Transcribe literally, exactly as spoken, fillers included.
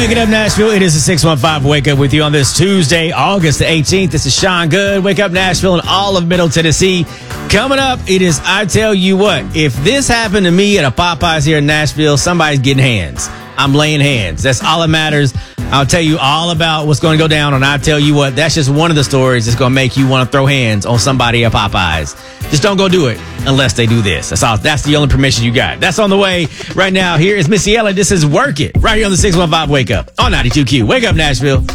Waking up Nashville, it is a six one five Wake Up with you on this Tuesday, August the eighteenth. This is Sean Good. Wake Up Nashville and all of Middle Tennessee. Coming up, it is I Tell You What. If this happened to me at a Popeyes here in Nashville, somebody's getting hands. I'm laying hands. That's all that matters. I'll tell you all about what's going to go down on I Tell You What. That's just one of the stories that's going to make you want to throw hands on somebody at Popeyes. Just don't go do it unless they do this. That's all. That's the only permission you got. That's on the way right now. Here is Missy Elliott. This is Work It right here on the six one five Wake Up on ninety-two Q. Wake Up Nashville.